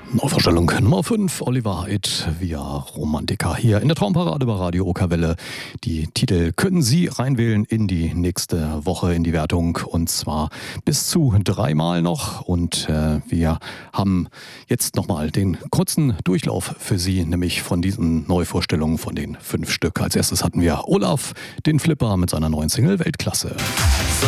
Neuvorstellung Nummer 5, Oliver Haidt via Romantica hier in der Traumparade bei Radio Okerwelle. Die Titel können Sie reinwählen in die nächste Woche in die Wertung und zwar bis zu 3-mal noch. Und wir haben jetzt nochmal den kurzen Durchlauf für Sie, nämlich von diesen Neuvorstellungen von den 5 Stück. Als erstes hatten wir Olaf, den Flipper mit seiner neuen Single Weltklasse. So